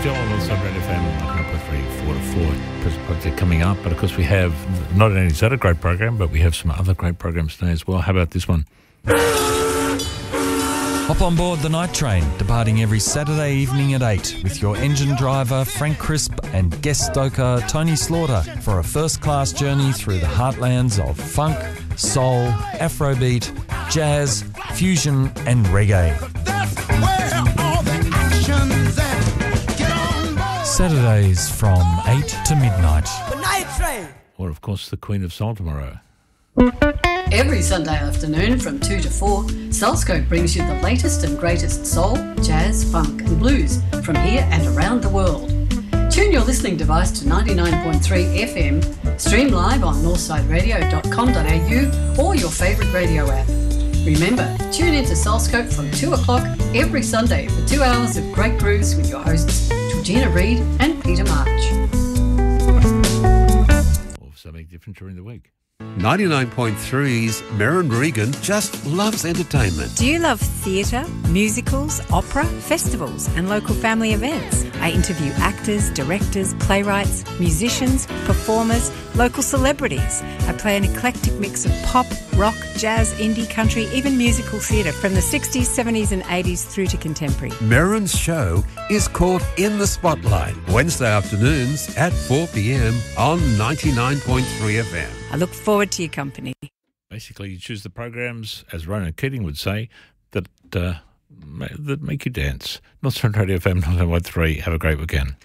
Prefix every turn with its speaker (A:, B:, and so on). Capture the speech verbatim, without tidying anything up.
A: still on also Red F M, ninety-nine point three, four to four. Prison Project coming up, but of course we have, not only is that a great program, but we have some other great programs today as well. How about this one?
B: Hop on board the night train, departing every Saturday evening at eight with your engine driver Frank Crisp and guest stoker Tony Slaughter for a first-class journey through the heartlands of funk, soul, afrobeat, jazz, fusion and reggae. Saturdays from eight to midnight.
C: The night train.
A: Or of course the Queen of Soul tomorrow.
D: Every Sunday afternoon from two to four, Soulscope brings you the latest and greatest soul, jazz, funk and blues from here and around the world. Tune your listening device to ninety-nine point three F M, stream live on northside radio dot com dot a u or your favourite radio app. Remember, tune into Soulscope from two o'clock every Sunday for two hours of great grooves with your hosts Georgina Reid and Peter March.
A: Or something different during the week.
E: ninety-nine point three's Merrin Regan just loves entertainment.
F: Do you love theatre, musicals, opera, festivals and local family events? I interview actors, directors, playwrights, musicians, performers, local celebrities. I play an eclectic mix of pop, rock, jazz, indie, country, even musical theatre from the sixties, seventies and eighties through to contemporary.
E: Merrin's show is called In the Spotlight, Wednesday afternoons at four p.m. on ninety-nine point three F M.
F: I look forward to your company.
A: Basically, you choose the programs, as Ronan Keating would say, that uh, that make you dance. North Central Radio F M ninety-nine point three. Have a great weekend.